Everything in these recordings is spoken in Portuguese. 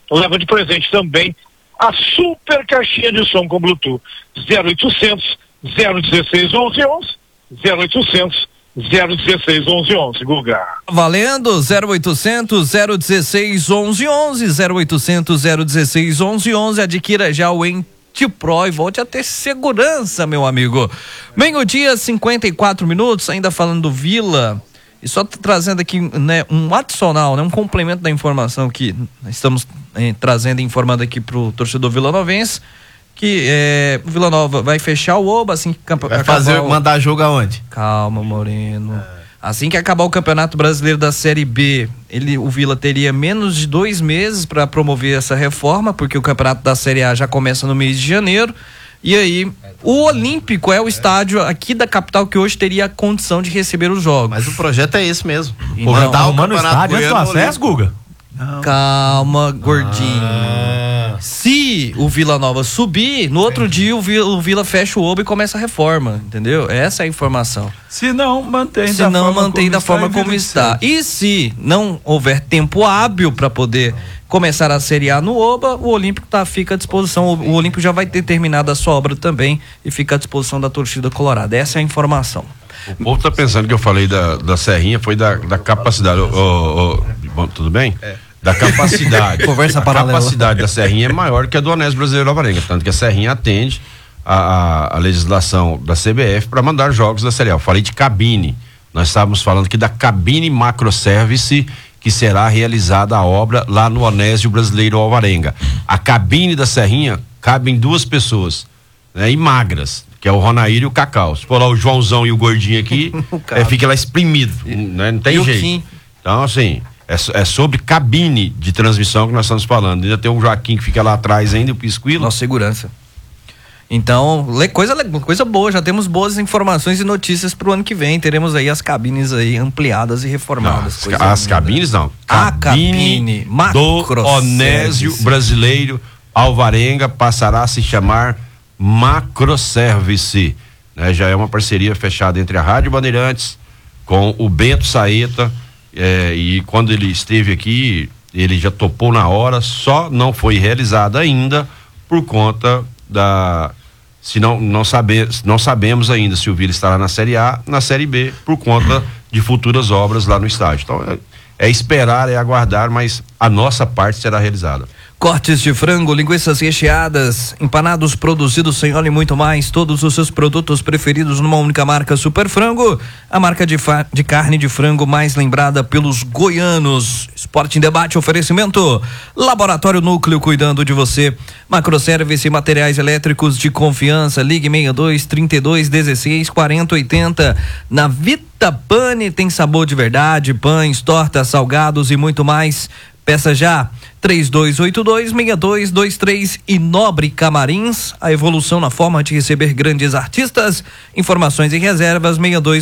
leva de presente também a super caixinha de som com Bluetooth. 0800 016 1111, 0800 016 1111, Guga. Valendo, 0800 016 1111, 0800 016 1111, adquira já o Ente Pro e volte a ter segurança, meu amigo. Meio-dia, 54 minutos, ainda falando do Vila, e só trazendo aqui, né, um adicional, né, um complemento da informação que estamos trazendo e informando aqui pro torcedor vilanovense, que o Vila Nova vai fechar o Oba assim que mandar jogo aonde? Calma, Moreno. Assim que acabar o Campeonato Brasileiro da Série B, o Vila teria menos de 2 meses para promover essa reforma, porque o Campeonato da Série A já começa no mês de janeiro. E aí, o Olímpico é o estádio aqui da capital que hoje teria a condição de receber os jogos. Mas o projeto é esse mesmo. Arrumando o estádio antes do acesso, Guga? Não. Calma, gordinho. Se o Vila Nova subir, no outro dia o Vila fecha o Oba e começa a reforma, entendeu? Essa é a informação. Se não, mantém da forma como está. E se não houver tempo hábil para poder começar a Série A no Oba, o Olímpico fica à disposição. O Olímpico já vai ter terminado a sua obra também e fica à disposição da torcida colorada. Essa é a informação. O povo tá pensando que eu falei da Serrinha, foi da capacidade. Bom, tudo bem? Da capacidade. Conversa paralela. A capacidade da Serrinha é maior que a do Anésio Brasileiro Alvarenga, tanto que a Serrinha atende a legislação da CBF para mandar jogos da Série A. Eu falei de cabine. Nós estávamos falando aqui da cabine macroservice, que será realizada a obra lá no Anésio Brasileiro Alvarenga. A cabine da Serrinha cabe em 2 pessoas, né, e magras, que é o Ronair e o Cacau. Se for lá o Joãozão e o gordinho aqui, fica lá exprimido, né? Não tem jeito. Então, assim, é sobre cabine de transmissão que nós estamos falando. Ainda tem o Joaquim que fica lá atrás ainda, o Pisquilo. Nossa segurança. Então, coisa boa, já temos boas informações e notícias pro ano que vem. Teremos aí as cabines aí ampliadas e reformadas. Não, as cabines não. A cabine do Onésio Brasileiro Alvarenga passará a se chamar Macroservice, né? Já é uma parceria fechada entre a Rádio Bandeirantes com o Bento Saeta, e quando ele esteve aqui, ele já topou na hora, só não foi realizada ainda por conta não sabemos ainda se o Vila estará na Série A, na Série B, por conta de futuras obras lá no estádio. Então é esperar, é aguardar, mas a nossa parte será realizada. Cortes de frango, linguiças recheadas, empanados produzidos sem óleo e muito mais. Todos os seus produtos preferidos numa única marca, Super Frango. A marca de carne de frango mais lembrada pelos goianos. Esporte em Debate, oferecimento. Laboratório Núcleo, cuidando de você. Macroservice, materiais elétricos de confiança. Ligue 62 32 16 40 80. Na Vita Pane tem sabor de verdade, pães, tortas, salgados e muito mais. Peça já 3282-6223 e Nobre Camarins, a evolução na forma de receber grandes artistas. Informações e reservas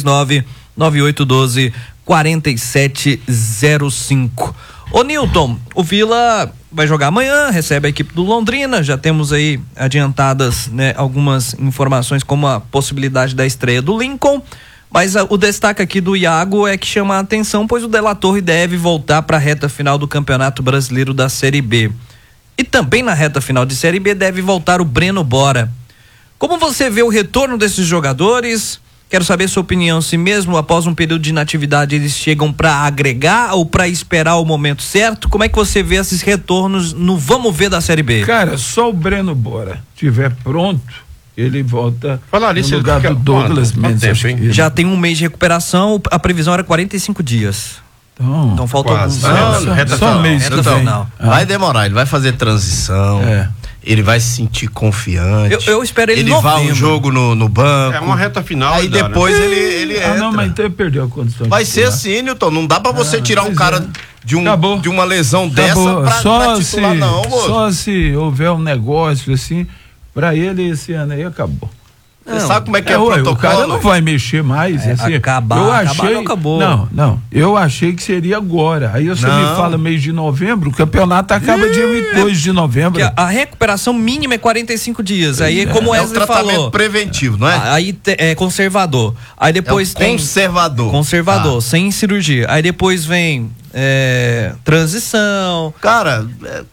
629-9812-4705. Ô Nilton, o Vila vai jogar amanhã, recebe a equipe do Londrina, já temos aí adiantadas, né, algumas informações como a possibilidade da estreia do Lincoln. Mas o destaque aqui do Iago é que chama a atenção, pois o De La Torre deve voltar para a reta final do Campeonato Brasileiro da Série B. E também na reta final de Série B deve voltar o Breno Bora. Como você vê o retorno desses jogadores? Quero saber sua opinião, se mesmo após um período de inatividade eles chegam para agregar ou para esperar o momento certo? Como é que você vê esses retornos no vamos ver da Série B? Cara, só o Breno Bora estiver pronto, ele volta no lugar do Douglas Mendes. Já tem um mês de recuperação, a previsão era 45 dias. Então falta alguns só um mês. Vai demorar, ele vai fazer transição. Ele vai se sentir confiante. Eu espero ele vai um jogo no banco. É uma reta final. Aí depois ele entra. Não, mas então ele perdeu a condição. Vai ser assim, Nilton. Não dá pra você tirar um cara de uma lesão dessa pra titular, não, moço. Só se houver um negócio assim, pra ele esse ano aí acabou. Você sabe como é que é o protocolo? O cara não vai mexer mais. Assim, acabou. Não. Eu achei que seria agora. Aí você me fala mês de novembro, o campeonato acaba dia 22 de novembro. A recuperação mínima é 45 dias. Aí, como o Wesley falou. Tratamento preventivo, não é? Aí é conservador. Aí depois tem. Conservador, sem cirurgia. Aí depois vem transição. Cara,